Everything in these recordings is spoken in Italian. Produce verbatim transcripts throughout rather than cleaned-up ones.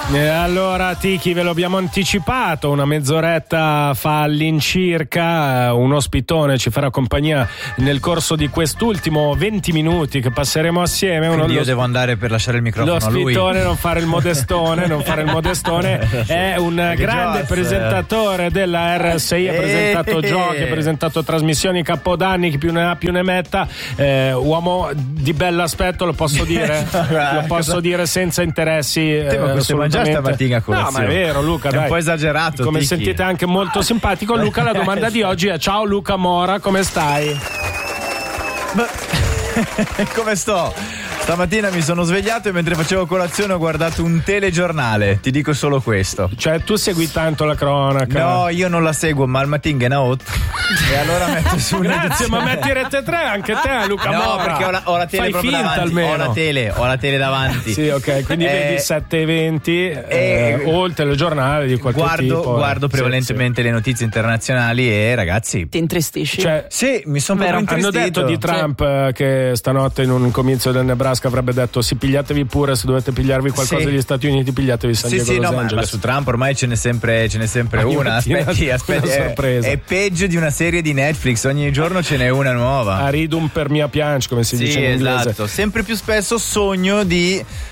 E allora Tiki, ve lo abbiamo anticipato, una mezz'oretta fa all'incirca, un ospitone ci farà compagnia nel corso di quest'ultimo venti minuti che passeremo assieme. Quindi Uno, io lo, devo andare per lasciare il microfono a lui. L'ospitone, non fare il modestone, non fare il modestone, è un grande Joss. presentatore della R S I, ha presentato Eh. giochi, ha presentato trasmissioni, capodanni, chi più ne ha più ne metta, eh, uomo di bell'aspetto, lo posso dire, lo posso dire senza interessi. Te, ma eh, questo mangiare stamattina a colazione. No, ma è vero, Luca, È dai. un po' esagerato, Come Tiki. sentite anche molto simpatico Luca. La domanda di oggi è: ciao Luca Mora, come stai? Come sto? Stamattina mi sono svegliato e mentre facevo colazione ho guardato un telegiornale, ti dico solo questo. Cioè, tu segui tanto la cronaca? No, io non la seguo, ma al mattino è out. E allora metto su Grazie, ma metti Rete tre anche te, Luca No, Mora. perché ho la, ho la tele Fai proprio finta davanti. almeno. Ho la tele, ho la tele davanti. Sì, ok, quindi Eh, vedi sette e venti eh, eh, o il telegiornale di qualche Guardo, tipo. guardo Sì, prevalentemente le notizie internazionali e ragazzi. Ti intristisci? Cioè, Sì, mi sono proprio hanno intristito. detto di Trump eh, che stanotte in un comizio del Nebraska avrebbe detto: sì, pigliatevi pure, se dovete pigliarvi qualcosa Sì. degli Stati Uniti, pigliatevi San Sì, Diego, sì, Los no, ma, Angeles. ma su Trump ormai ce n'è sempre, ce n'è sempre Ogni una. mattina Aspetti, aspetti, una è, sorpresa. è peggio di una serie di Netflix, ogni giorno ce n'è una nuova. A ridum per mia piange, come si Sì, dice in inglese. esatto. Sempre più spesso sogno di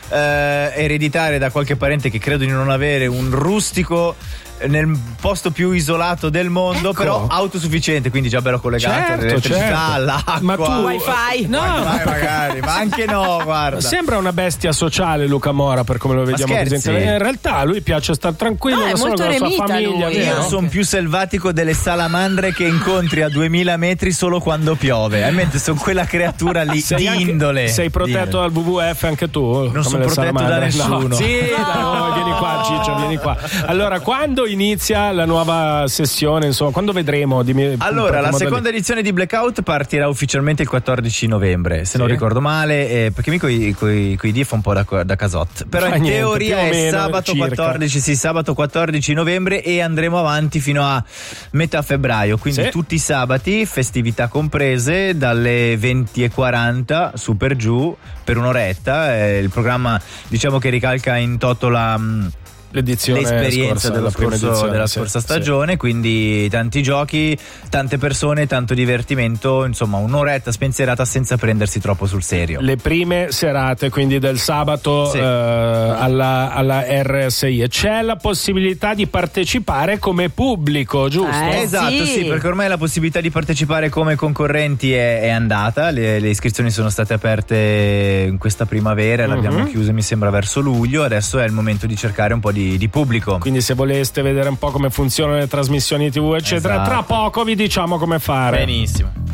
eh, ereditare da qualche parente che credo di non avere un rustico nel posto più isolato del mondo, Ecco. però autosufficiente, quindi già bello collegato Certo, all'elettricità, certo. all'acqua. Ma tu- Wi-Fi? No, Wi-Fi magari, ma anche no, guarda. Sembra una bestia sociale Luca Mora per come lo vediamo scherzi? presente. In realtà a lui piace star tranquillo No, è da solo molto con la sua eremita famiglia. lui. vero? Io sono più selvatico delle salamandre che incontri a duemila metri solo quando piove. Almeno sono quella creatura lì Sei di anche- indole. Sei protetto dal W W F anche tu? Non come sono le protetto da salamandre? nessuno. No. Sì, dai, no, vieni qua Ciccio, vieni qua. Allora, quando inizia la nuova sessione, insomma, quando vedremo? Dimmi, Allora, la modalità. seconda edizione di Blackout partirà ufficialmente il quattordici novembre, se Sì. non ricordo male, eh, perché mi coi, coi, coi D fa un po' da, da casot. Però Fa in niente, teoria più o è meno, sabato circa. quattordici, sì, sabato quattordici novembre e andremo avanti fino a metà febbraio, quindi Sì. tutti i sabati, festività comprese, dalle venti e quaranta su per giù per un'oretta. Eh, il programma, diciamo che ricalca in toto la... mh, l'edizione l'esperienza scorsa, dello la prima scorso- edizione, della sì, scorsa sì. stagione, quindi tanti giochi, tante persone, tanto divertimento, insomma un'oretta spensierata senza prendersi troppo sul serio. Le prime serate quindi del sabato Sì. eh, alla, alla R S I, e c'è la possibilità di partecipare come pubblico, giusto? Eh, Esatto, sì. sì, perché ormai la possibilità di partecipare come concorrenti è, è andata, le, le iscrizioni sono state aperte in questa primavera e le abbiamo Mhm. chiuse mi sembra verso luglio, adesso è il momento di cercare un po' di, di pubblico. Quindi se voleste vedere un po' come funzionano le trasmissioni tivù eccetera, Esatto. tra poco vi diciamo come fare. Benissimo.